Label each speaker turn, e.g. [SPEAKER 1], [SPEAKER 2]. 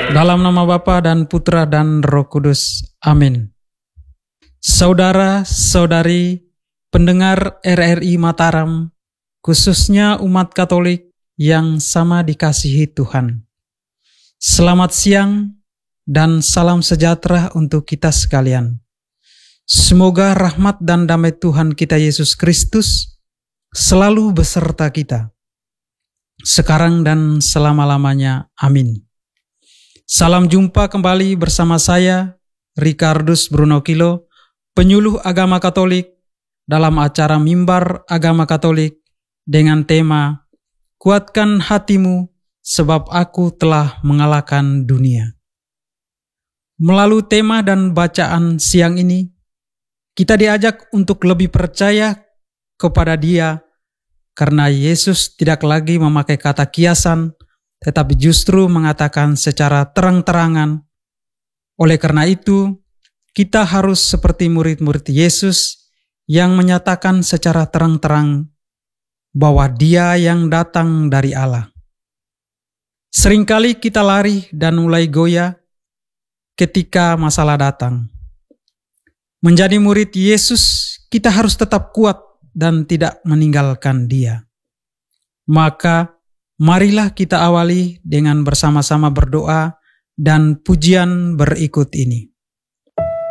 [SPEAKER 1] Dalam nama Bapa dan Putra dan Roh Kudus. Amin. Saudara-saudari pendengar RRI Mataram, khususnya umat Katolik yang sama dikasihi Tuhan. Selamat siang dan salam sejahtera untuk kita sekalian. Semoga rahmat dan damai Tuhan kita Yesus Kristus selalu beserta kita, sekarang dan selama-lamanya. Amin. Salam jumpa kembali bersama saya, Ricardus Bruno Kilo, penyuluh agama Katolik, dalam acara Mimbar Agama Katolik dengan tema Kuatkan Hatimu Sebab Aku Telah Mengalahkan Dunia. Melalui tema dan bacaan siang ini, kita diajak untuk lebih percaya kepada Dia, karena Yesus tidak lagi memakai kata kiasan, tetapi justru mengatakan secara terang-terangan. Oleh karena itu, kita harus seperti murid-murid Yesus yang menyatakan secara terang-terang bahwa Dia yang datang dari Allah. Seringkali kita lari dan mulai goyah ketika masalah datang. Menjadi murid Yesus, kita harus tetap kuat dan tidak meninggalkan Dia. Maka, marilah kita awali dengan bersama-sama berdoa dan pujian berikut ini.